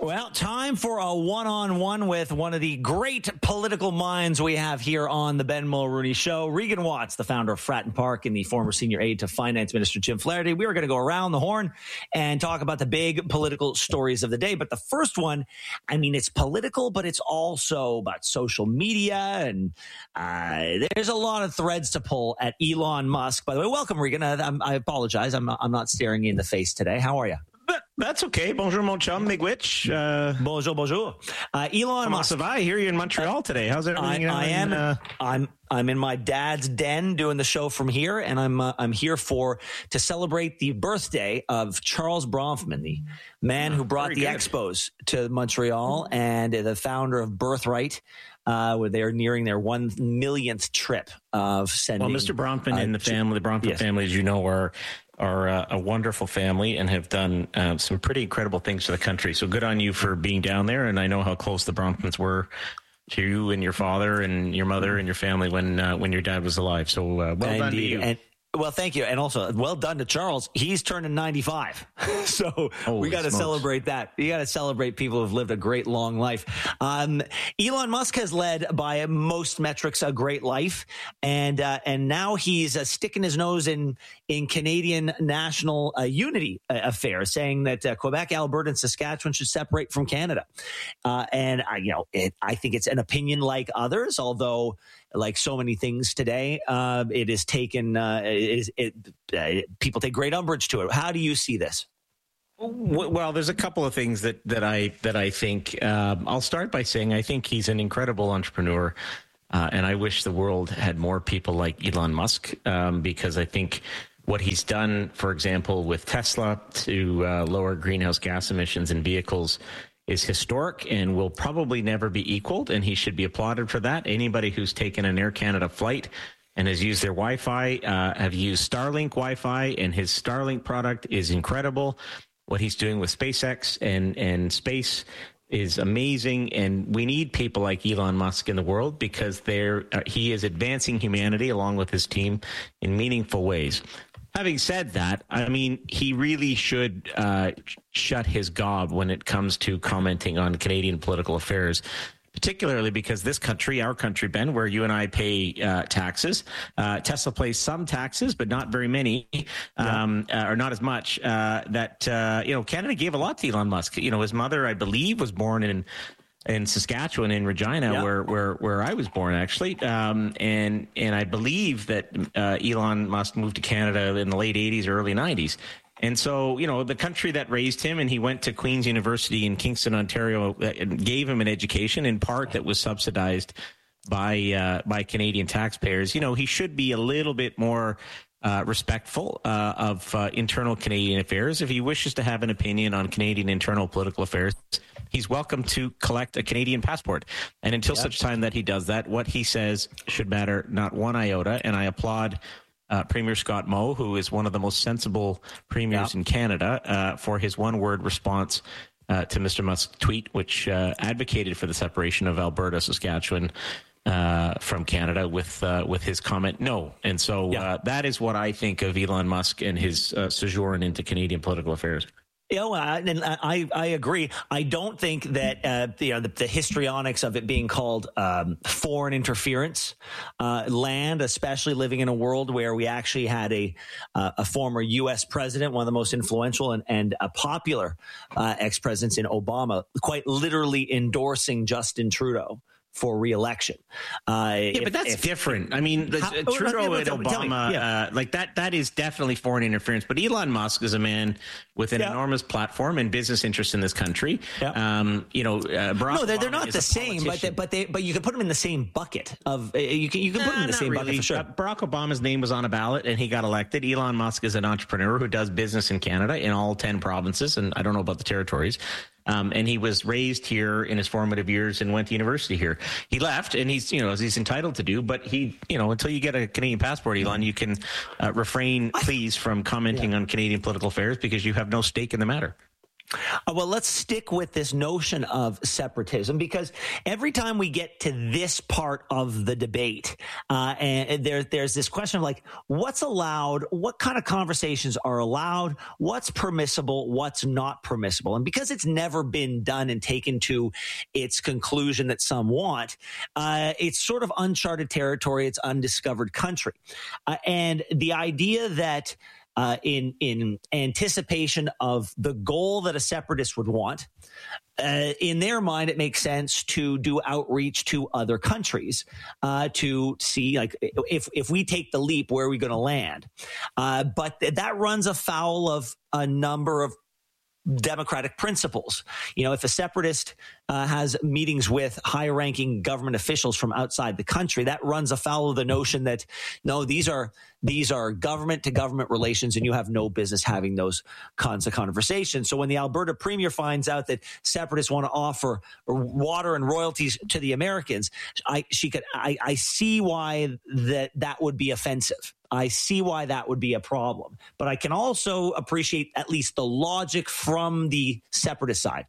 Well, time for a one-on-one with one of the great political minds we have here on the Ben Mulrooney Show. Regan Watts, the founder of Fratton Park and the former senior aide to Finance Minister Jim Flaherty. We are going to go around the horn and talk about the big political stories of the day. But the first one, I mean, it's political, but it's also about social media. And there's a lot of threads to pull at Elon Musk. By the way, welcome, Regan. I apologize. I'm not staring you in the face today. How are you? That's okay. Bonjour, mon chum, Miigwech. Bonjour, bonjour. Elon Musk. I hear you in Montreal today. How's everything? I'm in my dad's den doing the show from here, and I'm here to celebrate the birthday of Charles Bronfman, the man who brought the Expos to Montreal and the founder of Birthright. Where they are nearing their 1 millionth trip of sending. Well, Mr. Bronfman and the family, the Bronfman family, as you know, are a wonderful family and have done some pretty incredible things for the country. So good on you for being down there. And I know how close the Bronfmans were to you and your father and your mother and your family when your dad was alive. So well done to you. Well, thank you. And also, well done to Charles. He's turning 95. So we got to celebrate that. You got to celebrate people who've lived a great long life. Elon Musk has led, by most metrics, a great life. And now he's sticking his nose in Canadian national unity affairs, saying that Quebec, Alberta, and Saskatchewan should separate from Canada. I think it's an opinion like others, although like so many things today, it is taken. People take great umbrage to it. How do you see this? Well, there's a couple of things that I think. I'll start by saying I think he's an incredible entrepreneur, and I wish the world had more people like Elon Musk, because I think what he's done, for example, with Tesla to lower greenhouse gas emissions in vehicles is historic and will probably never be equaled, and he should be applauded for that. Anybody who's taken an Air Canada flight and has used their Wi-Fi, have used Starlink Wi-Fi, and his Starlink product is incredible. What he's doing with SpaceX and space is amazing, and we need people like Elon Musk in the world because he is advancing humanity along with his team in meaningful ways. Having said that, I mean, he really should shut his gob when it comes to commenting on Canadian political affairs, particularly because this country, our country, Ben, where you and I pay taxes, Tesla pays some taxes, but not very many, or not as much. Canada gave a lot to Elon Musk. His mother, I believe, was born in Saskatchewan, in Regina, where I was born, actually. And I believe that Elon Musk moved to Canada in the late 80s or early 90s. And so, the country that raised him, and he went to Queen's University in Kingston, Ontario, gave him an education in part that was subsidized by Canadian taxpayers. He should be a little bit more respectful of internal Canadian affairs. If he wishes to have an opinion on Canadian internal political affairs, he's welcome to collect a Canadian passport. And until such time that he does that, what he says should matter not one iota. And I applaud Premier Scott Moe, who is one of the most sensible premiers in Canada, for his one-word response to Mr. Musk's tweet, which advocated for the separation of Alberta, Saskatchewan, from Canada with his comment, no. And so that is what I think of Elon Musk and his sojourn into Canadian political affairs. And I agree. I don't think that the histrionics of it being called foreign interference land, especially living in a world where we actually had a former U.S. president, one of the most influential and popular ex-presidents in Obama, quite literally endorsing Justin Trudeau for re-election. But that's different. I mean, Trudeau and Obama, that is definitely foreign interference. But Elon Musk is a man with an enormous platform and business interests in this country. They're not the same, but you can put them in the same bucket of you can put them in the same bucket for sure. Barack Obama's name was on a ballot and he got elected. Elon Musk is an entrepreneur who does business in Canada in all 10 provinces, and I don't know about the territories. And he was raised here in his formative years and went to university here. He left, and he's entitled to do. But until you get a Canadian passport, Elon, you can refrain, please, from commenting on Canadian political affairs because you have no stake in the matter. Well, let's stick with this notion of separatism, because every time we get to this part of the debate, and there's this question of like, what's allowed, what kind of conversations are allowed, what's permissible, what's not permissible. And because it's never been done and taken to its conclusion that some want, it's sort of uncharted territory. It's undiscovered country. And the idea that in anticipation of the goal that a separatist would want, in their mind, it makes sense to do outreach to other countries to see, like, if we take the leap, where are we going to land? But that runs afoul of a number of democratic principles. You know, if a separatist has meetings with high-ranking government officials from outside the country, that runs afoul of the notion that, no, these are government-to-government relations, and you have no business having those kinds of conversations. So when the Alberta premier finds out that separatists want to offer water and royalties to the Americans, I see why that would be offensive. I see why that would be a problem. But I can also appreciate at least the logic from the separatist side.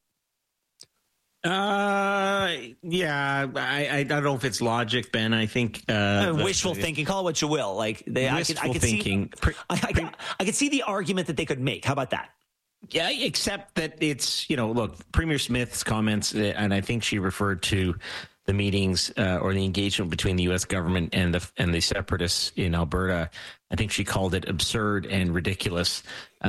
Yeah, I don't know if it's logic, Ben. I think wishful thinking. Call it what you will. Like I could see the argument that they could make. How about that? Yeah, except that it's, look, Premier Smith's comments, and I think she referred to the meetings or the engagement between the U.S. government and the separatists in Alberta. I think she called it absurd and ridiculous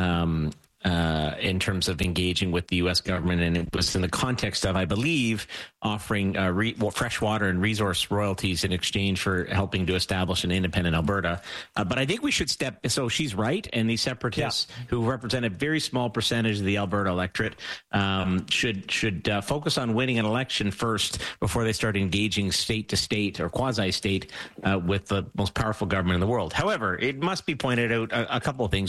in terms of engaging with the U.S. government. And it was in the context of, I believe, offering fresh water and resource royalties in exchange for helping to establish an independent Alberta. But I think we should so she's right. And these separatists who represent a very small percentage of the Alberta electorate should focus on winning an election first before they start engaging state to state or quasi state with the most powerful government in the world. However, it must be pointed out a couple of things.